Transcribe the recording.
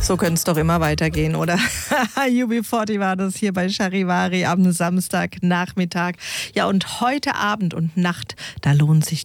So könnte es doch immer weitergehen, oder? UB40 war das hier bei Charivari am Samstagnachmittag. Ja, und heute Abend und Nacht, da lohnt sich